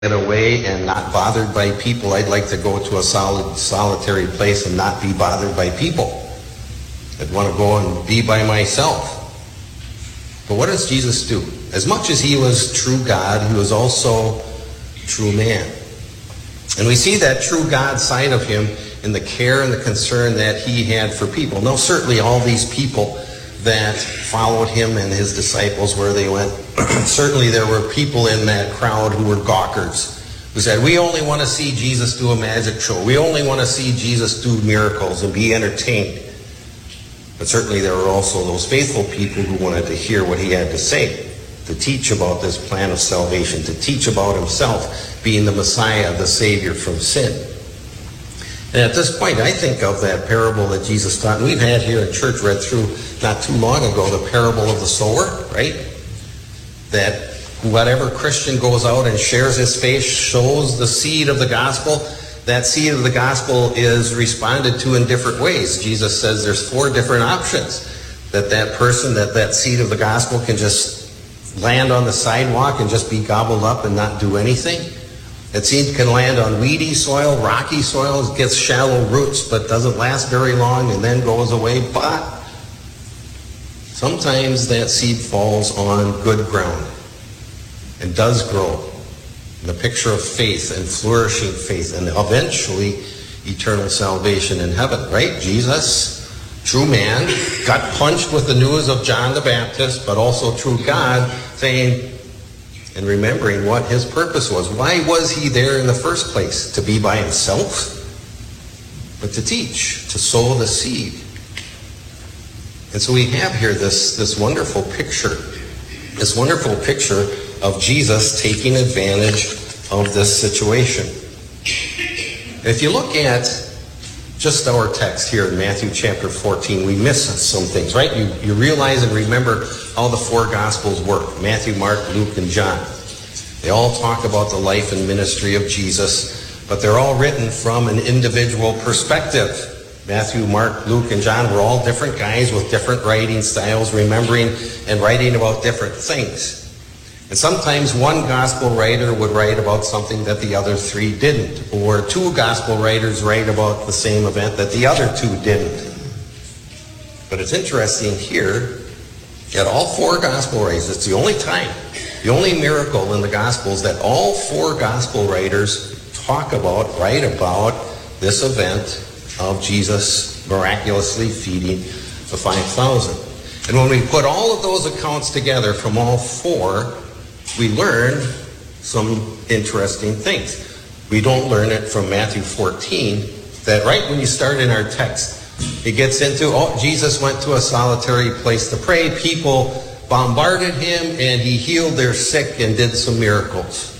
get away and not bothered by people. I'd like to go to a solitary place and not be bothered by people. I'd want to go and be by myself. But what does Jesus do? As much as he was true God, he was also true man. And we see that true God side of him in the care and the concern that he had for people. Now, certainly all these people that followed him and his disciples where they went, certainly there were people in that crowd who were gawkers, who said, we only want to see Jesus do a magic show. We only want to see Jesus do miracles and be entertained. But certainly there were also those faithful people who wanted to hear what he had to say, to teach about this plan of salvation, to teach about himself being the Messiah, the Savior from sin. And at this point, I think of that parable that Jesus taught. And we've had here in church, read through not too long ago, the parable of the sower, right? That whatever Christian goes out and shares his faith, shows the seed of the gospel, that seed of the gospel is responded to in different ways. Jesus says there's 4 different options. That person, that seed of the gospel can just land on the sidewalk and just be gobbled up and not do anything. That seed can land on weedy soil, rocky soil, gets shallow roots, but doesn't last very long and then goes away. But sometimes that seed falls on good ground and does grow. And the picture of faith and flourishing faith and eventually eternal salvation in heaven, right? Jesus, true man, got punched with the news of John the Baptist, but also true God, saying, and remembering what his purpose was. Why was he there in the first place? To be by himself? But to teach, to sow the seed. And so we have here this wonderful picture of Jesus taking advantage of this situation. If you look at just our text here in Matthew chapter 14, we miss some things, right? You realize and remember how the 4 Gospels work. Matthew, Mark, Luke, and John. They all talk about the life and ministry of Jesus, but they're all written from an individual perspective. Matthew, Mark, Luke, and John were all different guys with different writing styles, remembering and writing about different things. And sometimes one gospel writer would write about something that the other 3 didn't, or 2 gospel writers write about the same event that the other 2 didn't. But it's interesting here that all 4 gospel writers, it's the only time, the only miracle in the Gospels that all 4 gospel writers talk about, write about this event of Jesus miraculously feeding the 5,000. And when we put all of those accounts together from all 4, we learn some interesting things. We don't learn it from Matthew 14, that right when you start in our text, it gets into, Jesus went to a solitary place to pray. People bombarded him, and he healed their sick and did some miracles.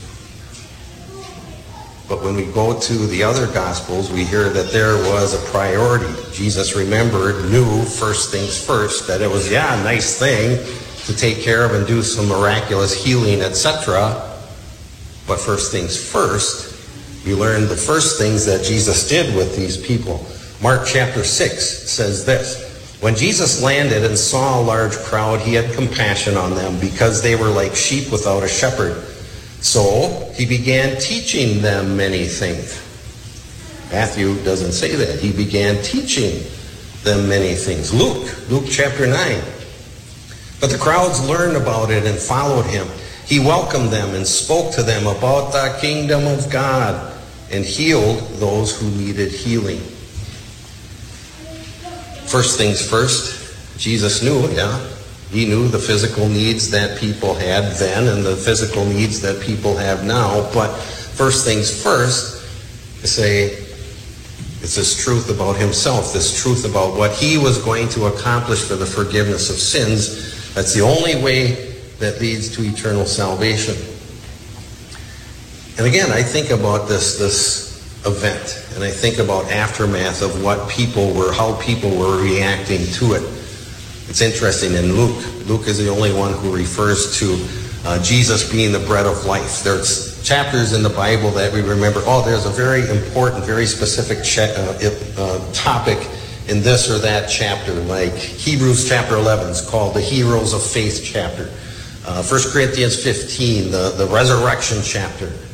But when we go to the other Gospels, we hear that there was a priority. Jesus knew first things first, that it was, a nice thing to take care of and do some miraculous healing, etc. But first things first, we learn the first things that Jesus did with these people. Mark chapter 6 says this: when Jesus landed and saw a large crowd, he had compassion on them because they were like sheep without a shepherd. So he began teaching them many things. Matthew doesn't say that. He began teaching them many things. Luke chapter 9. But the crowds learned about it and followed him. He welcomed them and spoke to them about the kingdom of God and healed those who needed healing. First things first, Jesus knew, he knew the physical needs that people had then and the physical needs that people have now. But first things first, it's this truth about himself, this truth about what he was going to accomplish for the forgiveness of sins. That's the only way that leads to eternal salvation. And again, I think about this event, and I think about aftermath of how people were reacting to it. It's interesting in Luke is the only one who refers to Jesus being the bread of life. There's chapters in the Bible that we remember, there's a very important, very specific topic in this or that chapter, like Hebrews chapter 11 is called the Heroes of Faith chapter. 1 Corinthians 15, the resurrection chapter.